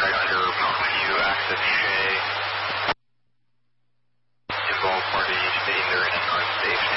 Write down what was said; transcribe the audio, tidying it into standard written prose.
right under Mountain View, access Shea. Involved party stating they're in an unsafe